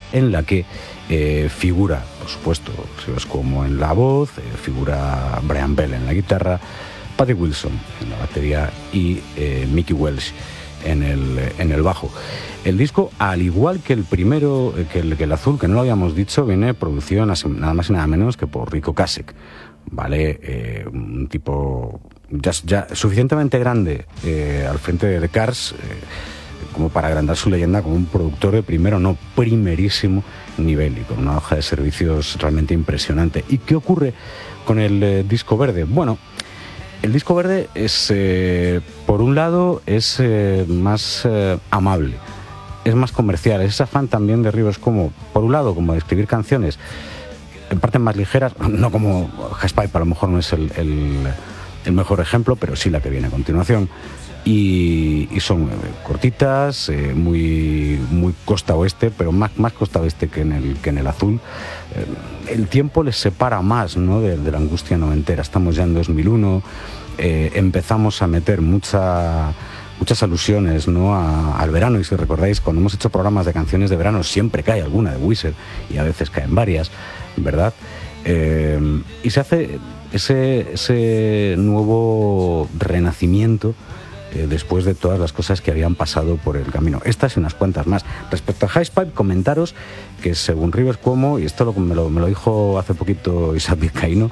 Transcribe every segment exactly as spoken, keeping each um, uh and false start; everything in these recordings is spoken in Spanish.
en la que eh, figura, por supuesto, Rivers Cuomo en la voz, eh, figura Brian Bell en la guitarra, Patrick Wilson en la batería y eh, Mickey Welsh en el, en el bajo. El disco, al igual que el primero, que el, que el azul, que no lo habíamos dicho, viene producido nada más y nada menos que por Rico Kasek, ¿vale? Eh, un tipo ya, ya suficientemente grande eh, al frente de The Cars, eh, como para agrandar su leyenda como un productor de primero, no primerísimo nivel, y con una hoja de servicios realmente impresionante. ¿Y qué ocurre con el eh, disco verde? Bueno, el disco verde es, eh, por un lado, es eh, más eh, amable, es más comercial, es ese afán también de Rivers como, por un lado, como de escribir canciones en parte más ligeras, no como Halfpipe, a lo mejor no es el, el, el mejor ejemplo, pero sí la que viene a continuación, y, y son eh, cortitas, eh, muy, muy costa oeste, pero más, más costa oeste que en el, que en el azul. Eh, el tiempo les separa más, ¿no?, de, de la angustia noventera. Estamos ya en dos mil uno, eh, empezamos a meter mucha... muchas alusiones, ¿no?, a, al verano, y si recordáis, cuando hemos hecho programas de canciones de verano siempre cae alguna de Wizard y a veces caen varias, ¿verdad? Eh, y se hace ese, ese nuevo renacimiento eh, después de todas las cosas que habían pasado por el camino. Estas y unas cuantas más. Respecto a Halfpipe, comentaros que según Rivers Cuomo, y esto lo, me, lo, me lo dijo hace poquito Isaac Vizcaíno,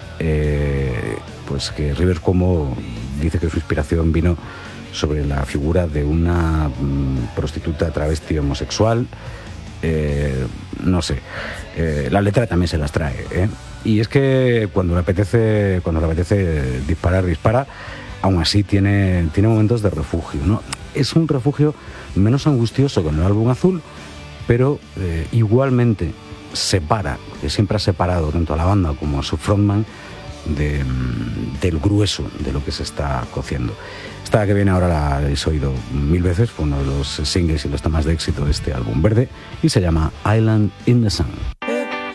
eh, pues que Rivers Cuomo dice que su inspiración vino sobre la figura de una mmm, prostituta travesti homosexual. Eh, no sé, eh, la letra también se las trae, ¿eh? Y es que cuando le apetece, cuando le apetece disparar, dispara. Aún así tiene, tiene momentos de refugio, ¿no? Es un refugio menos angustioso que en el álbum azul, pero eh, igualmente separa, que siempre ha separado tanto a la banda como a su frontman de, del grueso de lo que se está cociendo. Esta que viene ahora la habéis oído mil veces, fue uno de los singles y los temas de éxito de este álbum verde, y se llama Island in the Sun.